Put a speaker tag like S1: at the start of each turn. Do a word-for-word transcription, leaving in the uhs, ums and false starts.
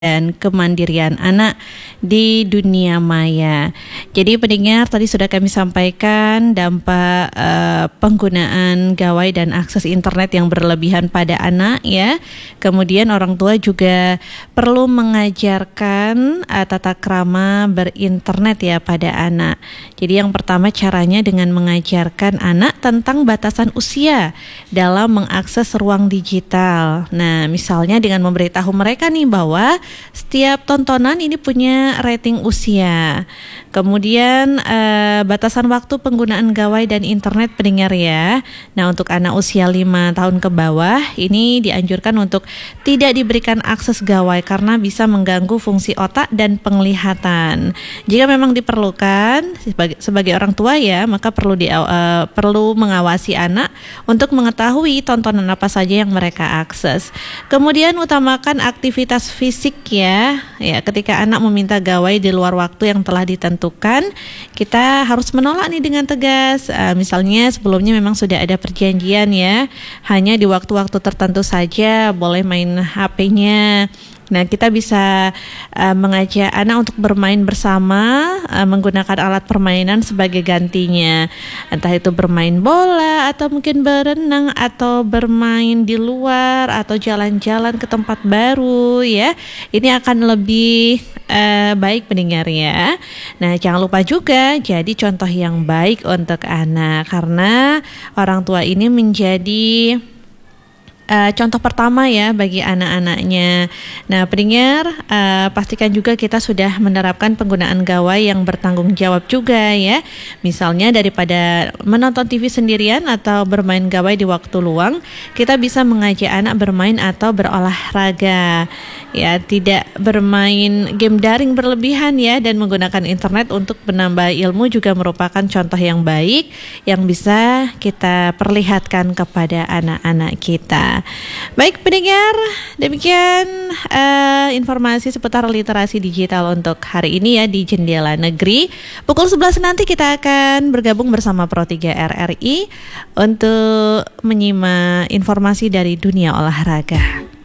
S1: dan kemandirian anak di dunia maya. Jadi pendengar, tadi sudah kami sampaikan dampak uh, penggunaan gawai dan akses internet yang berlebihan pada anak ya. Kemudian orang tua juga perlu mengajarkan uh, tata krama berinternet ya pada anak. Jadi yang pertama caranya dengan mengajarkan anak tentang batasan usia dalam mengakses ruang digital. Nah, misalnya dengan memberitahu mereka nih bahwa setiap tontonan ini punya rating usia. Kemudian eh, batasan waktu penggunaan gawai dan internet pendengar ya. Nah, untuk anak usia lima tahun ke bawah ini dianjurkan untuk tidak diberikan akses gawai karena bisa mengganggu fungsi otak dan penglihatan. Jika memang diperlukan sebagai, sebagai orang tua ya, maka perlu di, uh, perlu mengawasi anak untuk mengetahui tontonan apa saja yang mereka akses. Kemudian utamakan aktivitas fisik ya, ya ketika anak meminta gawai di luar waktu yang telah ditentukan, kita harus menolak nih dengan tegas. Uh, misalnya sebelumnya memang sudah ada perjanjian ya, hanya di waktu-waktu tertentu saja boleh main H P-nya. Nah, kita bisa uh, mengajak anak untuk bermain bersama uh, menggunakan alat permainan sebagai gantinya. Entah itu bermain bola atau mungkin berenang atau bermain di luar atau jalan-jalan ke tempat baru ya. Ini akan lebih uh, baik pendengar ya. Nah, jangan lupa juga jadi contoh yang baik untuk anak karena orang tua ini menjadi Uh, contoh pertama ya bagi anak-anaknya. Nah, pendengar, uh, pastikan juga kita sudah menerapkan penggunaan gawai yang bertanggung jawab juga ya. Misalnya daripada menonton T V sendirian atau bermain gawai di waktu luang, kita bisa mengajak anak bermain atau berolahraga. Ya, tidak bermain game daring berlebihan ya dan menggunakan internet untuk menambah ilmu juga merupakan contoh yang baik yang bisa kita perlihatkan kepada anak-anak kita. Baik pendengar, demikian uh, informasi seputar literasi digital untuk hari ini ya di Jendela Negeri. Pukul sebelas nanti kita akan bergabung bersama Pro tiga R R I untuk menyimak informasi dari dunia olahraga.